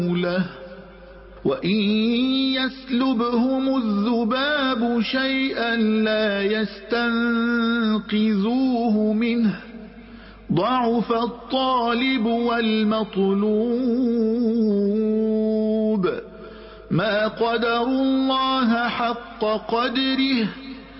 له وإن يسلبهم الذباب شيئا لا يستنقذوه منه ضعف الطالب والمطلوب ما قدروا الله حق قدره